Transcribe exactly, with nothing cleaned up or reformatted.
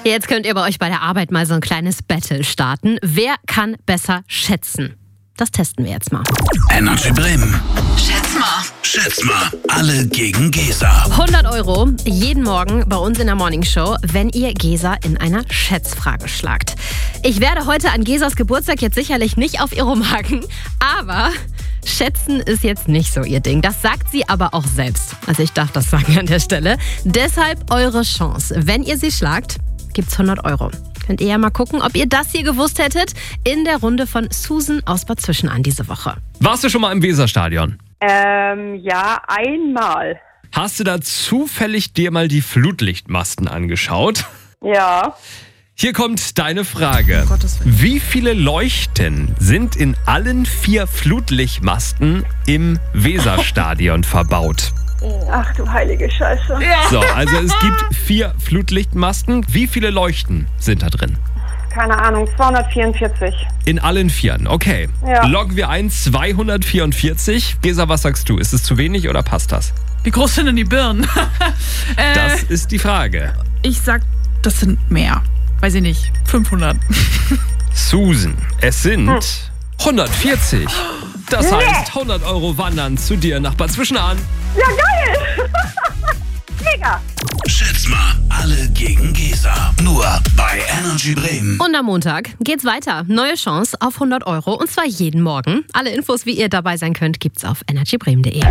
Jetzt könnt ihr bei euch bei der Arbeit mal so ein kleines Battle starten. Wer kann besser schätzen? Das testen wir jetzt mal. Energy Bremen. Schätz mal. Schätz mal. Alle gegen Gesa. hundert Euro jeden Morgen bei uns in der Morningshow, wenn ihr Gesa in einer Schätzfrage schlagt. Ich werde heute an Gesas Geburtstag jetzt sicherlich nicht auf ihr rumhaken, aber Schätzen ist jetzt nicht so ihr Ding. Das sagt sie aber auch selbst. Also ich darf das sagen an der Stelle. Deshalb eure Chance. Wenn ihr sie schlagt, gibt's hundert Euro. Könnt ihr ja mal gucken, ob ihr das hier gewusst hättet in der Runde von Susan aus Bad Zwischenahn diese Woche. Warst du schon mal im Weserstadion? Ähm, ja, einmal. Hast du da zufällig dir mal die Flutlichtmasten angeschaut? Ja. Hier kommt deine Frage. Wie viele Leuchten sind in allen vier Flutlichtmasten im Weserstadion verbaut? Ach du heilige Scheiße. So, also es gibt vier Flutlichtmasten. Wie viele Leuchten sind da drin? Keine Ahnung, zweihundertvierundvierzig. In allen Vieren, okay. Ja. Loggen wir ein, zweihundertvierundvierzig. Gesa, was sagst du? Ist es zu wenig oder passt das? Wie groß sind denn die Birnen? äh, Das ist die Frage. ich sag, das sind mehr. Weiß ich nicht, fünfhundert. Susan, es sind hundertvierzig. Das heißt, hundert Euro wandern zu dir nach Bad Zwischenahn. Ja, geil! Mega! Schätz mal. Alle gegen Gesa. Nur bei Energy Bremen. Und am Montag geht's weiter. Neue Chance auf hundert Euro und zwar jeden Morgen. Alle Infos, wie ihr dabei sein könnt, gibt's auf energy bremen punkt de.